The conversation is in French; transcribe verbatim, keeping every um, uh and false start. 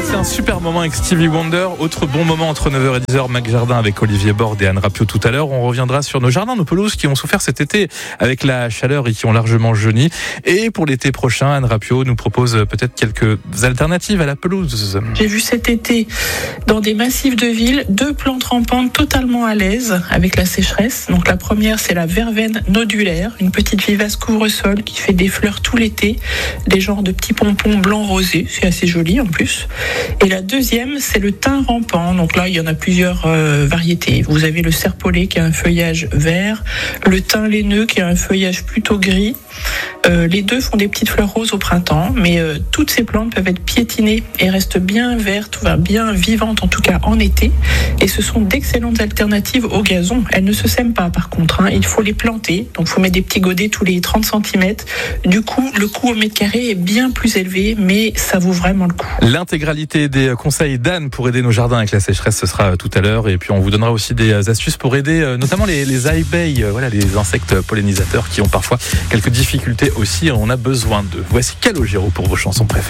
passé un super moment avec Stevie Wonder. Autre bon moment entre neuf heures et dix heures, Mac Jardin avec Olivier Borde et Anne Rapio tout à l'heure. On reviendra sur nos jardins, nos pelouses qui ont souffert cet été avec la chaleur et qui ont largement jauni. Et pour l'été prochain, Anne Rapio nous propose peut-être quelques alternatives à la pelouse. J'ai vu cet été dans des massifs de ville deux plantes rampantes totalement à l'aise avec la sécheresse. Donc la première, c'est la verveine nodulaire, une petite vivace couvre-sol qui fait des fleurs tout l'été, des genres de petits pompons blancs rosés, c'est assez joli en plus. Et la deuxième, c'est le thym rampant. Donc là, il y en a plusieurs euh, variétés. Vous avez le serpolet qui a un feuillage vert, le thym laineux qui a un feuillage plutôt gris. Euh, les deux font des petites fleurs roses au printemps, mais euh, toutes ces plantes peuvent être piétinées et restent bien vertes, enfin bien vivantes en tout cas en été. Et ce sont d'excellentes alternatives au gazon. Elles ne se sèment pas par contre, hein. Il faut les planter, donc il faut mettre des petits godets tous les trente centimètres. Du coup, le coût au mètre carré est bien plus élevé, mais ça vaut vraiment le coup. L'intégralité des conseils d'Anne pour aider nos jardins avec la sécheresse, ce sera tout à l'heure. Et puis on vous donnera aussi des astuces pour aider notamment les, les abeilles, voilà, les insectes pollinisateurs qui ont parfois quelques difficultés aussi. On a besoin d'eux. Voici Calogero pour vos chansons préférées.